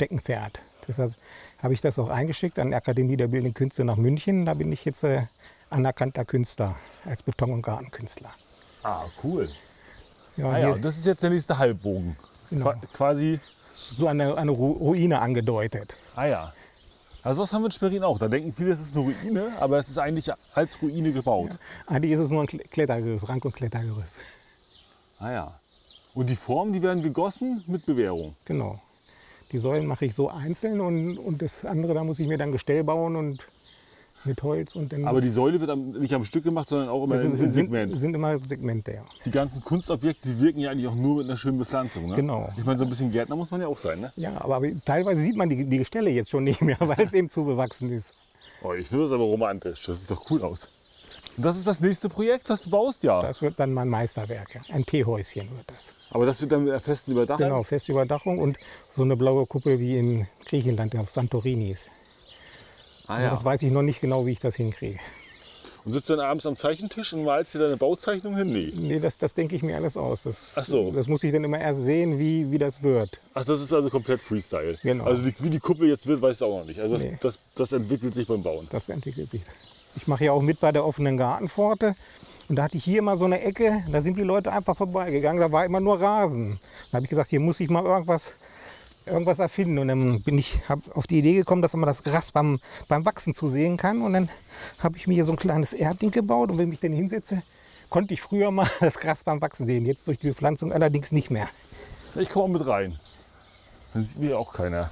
Steckenpferd. Deshalb habe ich das auch eingeschickt an die Akademie der Bildenden Künste nach München. Da bin ich jetzt anerkannter Künstler als Beton- und Gartenkünstler. Ah, cool. Ja, Ja, hier das ist jetzt der nächste Halbbogen. Genau. Quasi. so eine Ruine angedeutet. Ah ja. Also das haben wir in Schwerin auch. Da denken viele, es ist eine Ruine, aber es ist eigentlich als Ruine gebaut. Eigentlich ist es nur ein Klettergerüst, Rank- und Klettergerüst. Ah ja. Und die Formen, die werden gegossen mit Bewährung. Genau. Die Säulen mache ich so einzeln und das andere, da muss ich mir dann Gestell bauen und mit Holz. Und dann Aber die Säule wird nicht am Stück gemacht, sondern auch immer in Segment. sind immer Segmente, ja. Die ganzen Kunstobjekte, die wirken ja eigentlich auch nur mit einer schönen Bepflanzung. Ne? Genau. Ich meine, so ein bisschen Gärtner muss man ja auch sein. Ne? Ja, aber teilweise sieht man die Gestelle jetzt schon nicht mehr, weil es eben zu bewachsen ist. Oh, ich finde das aber romantisch. Das sieht doch cool aus. Und das ist das nächste Projekt, was du baust, ja. Das wird dann mein Meisterwerk. Ja. Ein Teehäuschen wird das. Aber das wird dann mit einer festen Überdachung? Genau, feste Überdachung und so eine blaue Kuppel wie in Griechenland, auf Santorini ist. Ah, Aber ja. das weiß ich noch nicht genau, wie ich das hinkriege. Und sitzt du dann abends am Zeichentisch und malst dir deine Bauzeichnung hin? Nee. Nee, das denke ich mir alles aus. Ach so. Das muss ich dann immer erst sehen, wie das wird. Ach, das ist also komplett Freestyle. Genau. Also wie die Kuppel jetzt wird, weißt du auch noch nicht. Also Nee. das entwickelt sich beim Bauen. Das entwickelt sich. Ich mache ja auch mit bei der offenen Gartenpforte. Und da hatte ich hier immer so eine Ecke, da sind die Leute einfach vorbeigegangen, da war immer nur Rasen. Da habe ich gesagt, hier muss ich mal irgendwas erfinden. Und dann bin ich auf die Idee gekommen, dass man das Gras beim Wachsen zu sehen kann. Und dann habe ich mir hier so ein kleines Erdding gebaut. Und wenn ich dann hinsetze, konnte ich früher mal das Gras beim Wachsen sehen. Jetzt durch die Bepflanzung allerdings nicht mehr. Ich komme auch mit rein. Dann sieht mir auch keiner.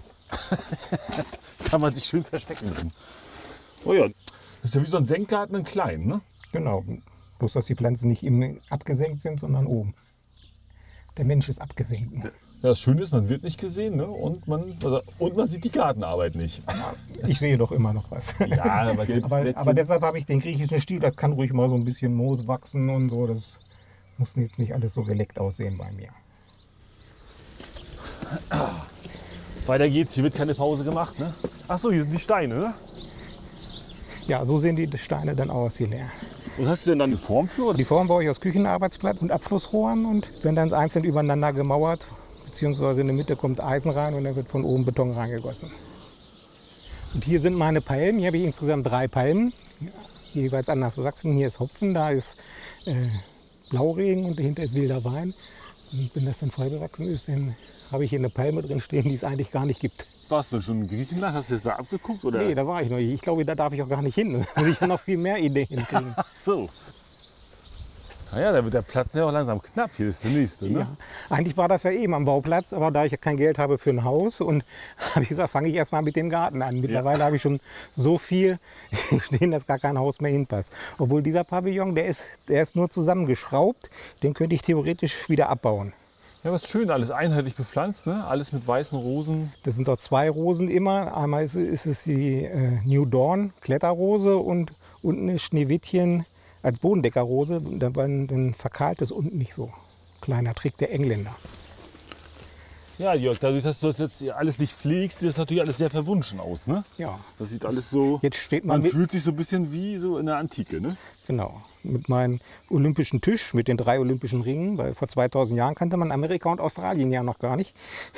Kann man sich schön verstecken drin. Oh ja, das ist ja wie so ein Senkgarten in klein, ne? Genau, bloß dass die Pflanzen nicht eben abgesenkt sind, sondern oben. Der Mensch ist abgesenkt. Ja, das Schöne ist, man wird nicht gesehen, ne? Und man sieht die Gartenarbeit nicht. Ich sehe doch immer noch was. Ja, aber deshalb habe ich den griechischen Stil, das kann ruhig mal so ein bisschen Moos wachsen und so. Das muss jetzt nicht alles so geleckt aussehen bei mir. Weiter geht's, hier wird keine Pause gemacht, ne? Ach so, hier sind die Steine, ne? Ja, so sehen die Steine dann aus hier leer. Und hast du denn dann eine Form für? Oder? Die Form baue ich aus Küchenarbeitsblatt und Abflussrohren und werden dann einzeln übereinander gemauert. Beziehungsweise in der Mitte kommt Eisen rein und dann wird von oben Beton reingegossen. Und hier sind meine Palmen. Hier habe ich insgesamt 3 Palmen, die jeweils anders wachsen. Hier ist Hopfen, da ist Blauregen und dahinter ist wilder Wein. Und wenn das dann voll bewachsen ist, dann habe ich hier eine Palme drin stehen, die es eigentlich gar nicht gibt. Warst du denn schon in Griechenland? Hast du das da abgeguckt? Oder? Nee, da war ich noch nicht. Ich glaube, da darf ich auch gar nicht hin. Da muss ich ja noch viel mehr Ideen kriegen. Ach so. Naja, da wird der Platz ja auch langsam knapp. Hier ist der nächste, ne? Ja. Eigentlich war das ja eben am Bauplatz, aber da ich ja kein Geld habe für ein Haus, und habe ich gesagt, fange ich erst mal mit dem Garten an. Mittlerweile habe ich schon so viel stehen, dass gar kein Haus mehr hinpasst. Obwohl dieser Pavillon, der ist nur zusammengeschraubt, den könnte ich theoretisch wieder abbauen. Ja, was schön, alles einheitlich bepflanzt, ne? Alles mit weißen Rosen. Das sind dort 2 Rosen immer. Einmal ist es die New Dawn Kletterrose und unten ist Schneewittchen als Bodendeckerrose. Dann verkahlt es unten nicht so. Kleiner Trick der Engländer. Ja, Jörg, dadurch, dass du das jetzt alles nicht pflegst, sieht das natürlich alles sehr verwunschen aus, ne? Ja. Das sieht alles so, Jetzt steht man mit, fühlt sich so ein bisschen wie so in der Antike, ne? genau, mit meinem olympischen Tisch, mit den 3 olympischen Ringen, weil vor 2000 Jahren kannte man Amerika und Australien ja noch gar nicht.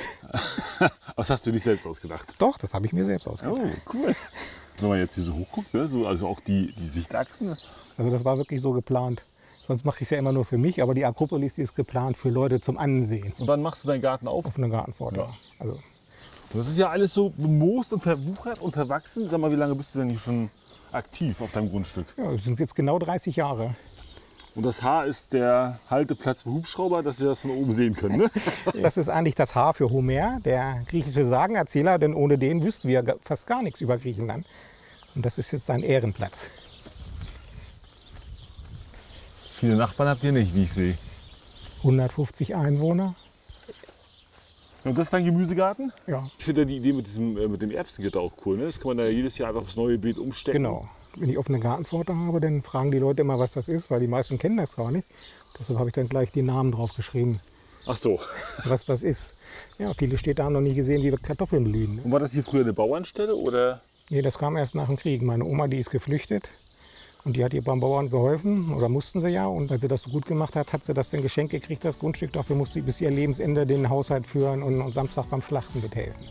Das hast du nicht selbst ausgedacht? Doch, das habe ich mir selbst ausgedacht. Oh, cool. Wenn man jetzt hier so hochguckt, ne? So, also auch die Sichtachsen. Ne? Also das war wirklich so geplant. Sonst mache ich es ja immer nur für mich, aber die Akropolis, die ist geplant für Leute zum Ansehen. Und wann machst du deinen Garten auf? Auf einer Gartenpforte. Ja. Also, Das ist ja alles so bemoost und verwuchert und verwachsen. Sag mal, wie lange bist du denn hier schon aktiv auf deinem Grundstück? ja, das sind jetzt genau 30 Jahre. Und das Haar ist der Halteplatz für Hubschrauber, dass Sie das von oben sehen können, ne? Das ist eigentlich das Haar für Homer, der griechische Sagenerzähler, denn ohne den wüssten wir fast gar nichts über Griechenland. Und das ist jetzt sein Ehrenplatz. Viele Nachbarn habt ihr nicht, wie ich sehe. 150 Einwohner. Und das ist dein Gemüsegarten? Ja, Ich finde ja die Idee mit dem Erbsengitter auch cool, ne? Das kann man da jedes Jahr einfach aufs neue Beet umstecken. genau. Wenn ich offene Gartenpforte habe, dann fragen die Leute immer, was das ist, weil die meisten kennen das gar nicht. Deshalb habe ich dann gleich die Namen drauf geschrieben, Ach so. was das ist. Ja, viele Städte haben noch nie gesehen, wie Kartoffeln blühen. Und war das hier früher eine Bauernstelle oder? Nee, das kam erst nach dem Krieg. Meine Oma, die ist geflüchtet und die hat ihr beim Bauern geholfen, oder mussten sie ja. Und weil sie das so gut gemacht hat, hat sie das dann geschenkt gekriegt, das Grundstück. Dafür musste sie bis ihr Lebensende den Haushalt führen und Samstag beim Schlachten mithelfen.